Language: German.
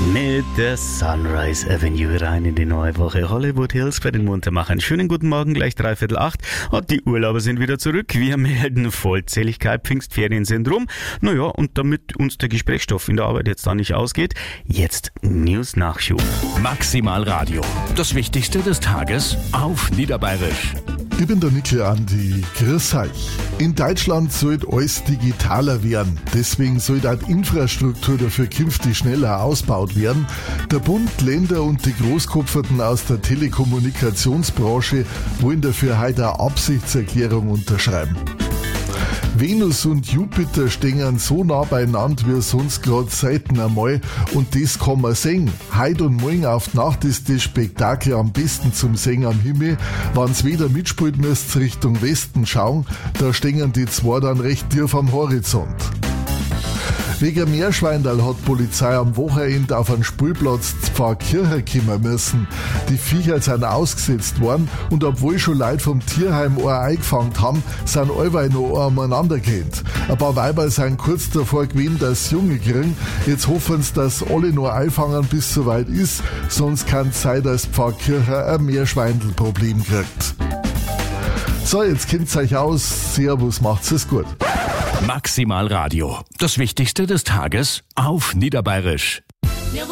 Mit der Sunrise Avenue rein in die neue Woche. Hollywood Hills für den Muntermacher. Schönen guten Morgen, gleich 7:45. Und die Urlauber sind wieder zurück. Wir melden Vollzähligkeit, Pfingstferien sind rum. Naja, und damit uns der Gesprächsstoff in der Arbeit jetzt da nicht ausgeht, jetzt News-Nachschub. Maximal Radio. Das Wichtigste des Tages auf Niederbayerisch. Ich bin der Nickel Andi. Grüß euch. In Deutschland sollte alles digitaler werden. Deswegen soll auch die Infrastruktur dafür künftig schneller ausgebaut werden. Der Bund, Länder und die Großkopferten aus der Telekommunikationsbranche wollen dafür heute eine Absichtserklärung unterschreiben. Venus und Jupiter stehen so nah beieinander wie sonst gerade selten einmal und das kann man sehen. Heute und morgen auf die Nacht ist das Spektakel am besten zum Sehen am Himmel. Wenn's wieder mitspielt, müsst ihr Richtung Westen schauen, da stehen die zwei dann recht tief am Horizont. Wegen Meerschweinderl hat die Polizei am Wochenende auf einen Spielplatz zu Pfarrkirche kommen müssen. Die Viecher sind ausgesetzt worden und obwohl schon Leute vom Tierheim einen eingefangen haben, sind alle noch umeinander gerannt. Ein paar Weiber sind kurz davor gewesen, dass sie Junge kriegen. Jetzt hoffen sie, dass alle noch einfangen, bis es soweit ist. Sonst kann es sein, dass die Pfarrkirche ein Meerschweindelproblem kriegt. So, jetzt kennt's euch aus. Servus, macht's es gut. Maximal Radio. Das Wichtigste des Tages auf Niederbayerisch.